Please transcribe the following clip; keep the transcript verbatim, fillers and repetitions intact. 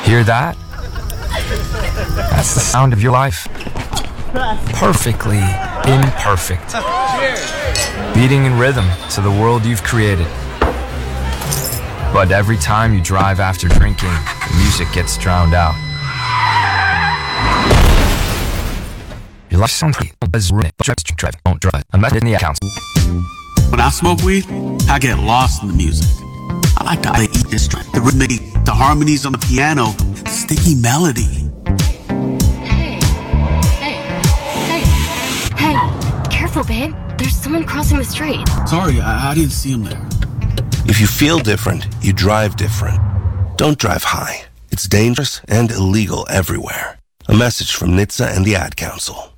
Hear that? That's the sound of your life. Perfectly imperfect. Beating in rhythm to the world you've created. But every time you drive after drinking, the music gets drowned out. Your life sounds like don't drive. I'm not in the accounts. When I smoke weed, I get lost in the music. I like how they eat this track, the rhythm, the harmonies on the piano, the sticky melody. Hey, hey, hey, hey, careful, babe. There's someone crossing the street. Sorry, I, I didn't see him there. If you feel different, you drive different. Don't drive high. It's dangerous and illegal everywhere. A message from N H T S A and the Ad Council.